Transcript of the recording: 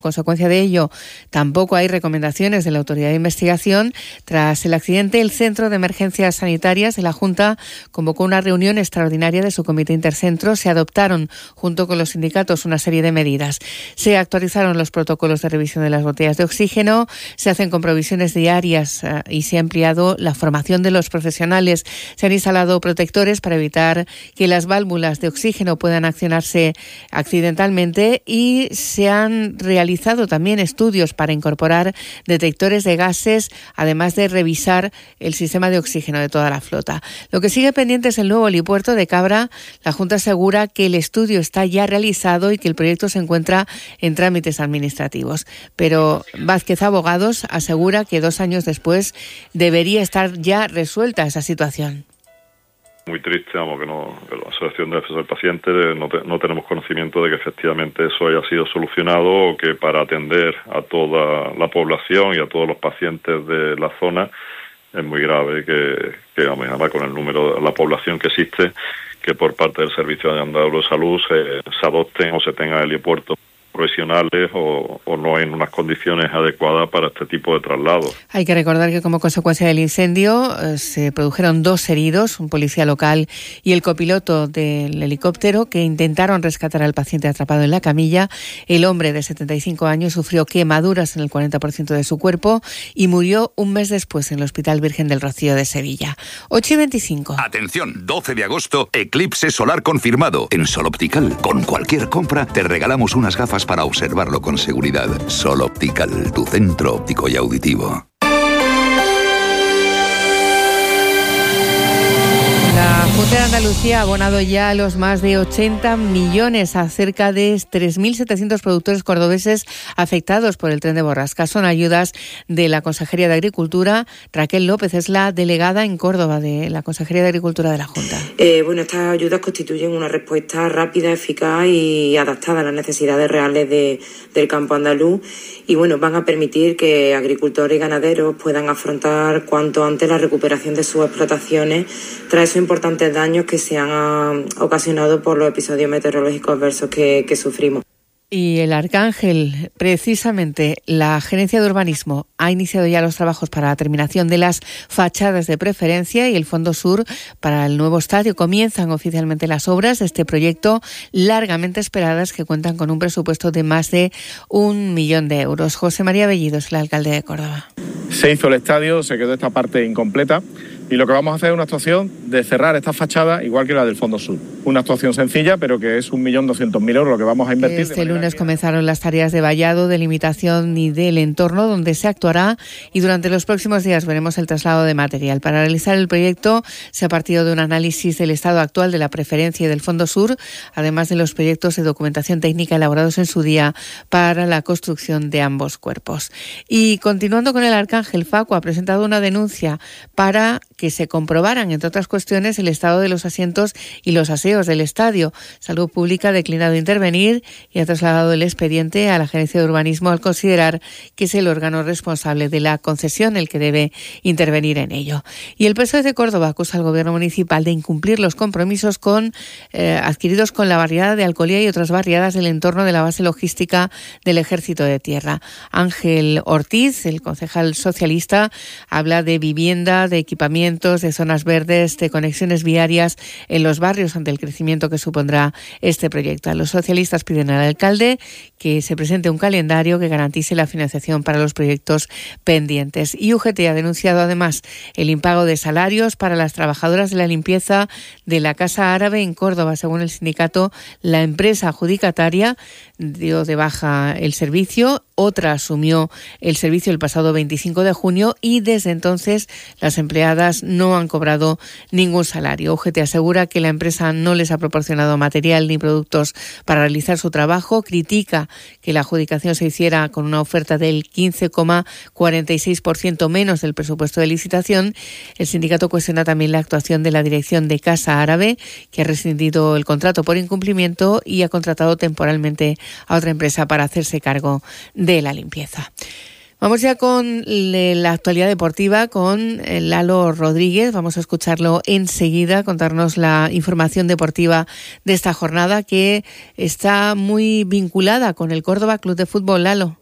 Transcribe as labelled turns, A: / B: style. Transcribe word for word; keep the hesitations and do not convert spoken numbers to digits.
A: consecuencia de ello, tampoco hay recomendaciones de la Autoridad de Investigación. Tras el accidente, el Centro de Emergencias Sanitarias de la Junta convocó una reunión extraordinaria de su comité intercentro. Se adoptaron, junto con los sindicatos, una serie de medidas. Se actualizaron los protocolos de revisión de las botellas de oxígeno, se hacen con provisiones diarias eh, y se ha ampliado la formación de los profesionales. Se han instalado protectores para evitar que las válvulas de oxígeno puedan accionarse accidentalmente y se han realizado también estudios para incorporar detectores de gases, además de revisar el sistema de oxígeno de toda la flota. Lo que sigue pendiente es el nuevo helipuerto de Cabra. La Junta asegura que el estudio está ya realizado y que el proyecto se encuentra en trámites administrativos. Pero Vázquez Abogados asegura que dos años después debería estar ya resuelta esa situación.
B: Muy triste, vamos, que, no, que la Asociación de Defensas del Paciente no, te, no tenemos conocimiento de que efectivamente eso haya sido solucionado o que para atender a toda la población y a todos los pacientes de la zona es muy grave que, que además con el número de la población que existe, que por parte del Servicio de Andaluz de Salud se, se adopten o se tengan helipuertos profesionales o, o no en unas condiciones adecuadas para este tipo de traslados.
A: Hay que recordar que como consecuencia del incendio eh, se produjeron dos heridos, un policía local y el copiloto del helicóptero, que intentaron rescatar al paciente atrapado en la camilla. El hombre de setenta y cinco años sufrió quemaduras en el cuarenta por ciento de su cuerpo y murió un mes después en el Hospital Virgen del Rocío de Sevilla. ocho y veinticinco.
C: Atención, doce de agosto, eclipse solar confirmado. En Sol Optical, con cualquier compra, te regalamos unas gafas para observarlo con seguridad. Sol Optical, tu centro óptico y auditivo.
A: La Junta de Andalucía ha abonado ya los más de ochenta millones a cerca de tres mil setecientos productores cordobeses afectados por el tren de borrasca. Son ayudas de la Consejería de Agricultura. Raquel López es la delegada en Córdoba de la Consejería de Agricultura de la Junta.
D: Eh, bueno, estas ayudas constituyen una respuesta rápida, eficaz y adaptada a las necesidades reales de, del campo andaluz y bueno, van a permitir que agricultores y ganaderos puedan afrontar cuanto antes la recuperación de sus explotaciones tras esos importantes daños que se han ocasionado por los episodios meteorológicos adversos que, que sufrimos.
A: Y el Arcángel, precisamente la Gerencia de Urbanismo ha iniciado ya los trabajos para la terminación de las fachadas de preferencia y el Fondo Sur para el nuevo estadio. Comienzan oficialmente las obras de este proyecto largamente esperadas que cuentan con un presupuesto de más de un millón de euros. José María Bellido es el alcalde de Córdoba.
E: Se hizo el estadio, se quedó esta parte incompleta. Y lo que vamos a hacer es una actuación de cerrar esta fachada igual que la del Fondo Sur. Una actuación sencilla, pero que es un millón doscientos mil euros lo que vamos a invertir.
A: Este lunes que... comenzaron las tareas de vallado, delimitación y del entorno donde se actuará y durante los próximos días veremos el traslado de material. Para realizar el proyecto se ha partido de un análisis del estado actual de la preferencia y del Fondo Sur, además de los proyectos de documentación técnica elaborados en su día para la construcción de ambos cuerpos. Y continuando con el Arcángel, Facua ha presentado una denuncia para que se comprobaran, entre otras cuestiones, el estado de los asientos y los aseos del estadio. Salud Pública ha declinado intervenir y ha trasladado el expediente a la Gerencia de Urbanismo al considerar que es el órgano responsable de la concesión el que debe intervenir en ello. Y el P S O E de Córdoba acusa al Gobierno municipal de incumplir los compromisos con eh, adquiridos con la barriada de Alcolía y otras barriadas del entorno de la base logística del Ejército de Tierra. Ángel Ortiz, el concejal socialista, habla de vivienda, de equipamiento, de zonas verdes, de conexiones viarias en los barrios ante el crecimiento que supondrá este proyecto. Los socialistas piden al alcalde que se presente un calendario que garantice la financiación para los proyectos pendientes. Y U G T ha denunciado además el impago de salarios para las trabajadoras de la limpieza de la Casa Árabe en Córdoba. Según el sindicato, la empresa adjudicataria dio de baja el servicio, otra asumió el servicio el pasado veinticinco de junio y desde entonces las empleadas no han cobrado ningún salario. U G T asegura que la empresa no les ha proporcionado material ni productos para realizar su trabajo. Critica que la adjudicación se hiciera con una oferta del quince coma cuarenta y seis por ciento menos del presupuesto de licitación. El sindicato cuestiona también la actuación de la dirección de Casa Árabe, que ha rescindido el contrato por incumplimiento y ha contratado temporalmente a otra empresa para hacerse cargo de la limpieza. Vamos ya con la actualidad deportiva con Lalo Rodríguez. Vamos a escucharlo enseguida, contarnos la información deportiva de esta jornada que está muy vinculada con el Córdoba Club de Fútbol. Lalo.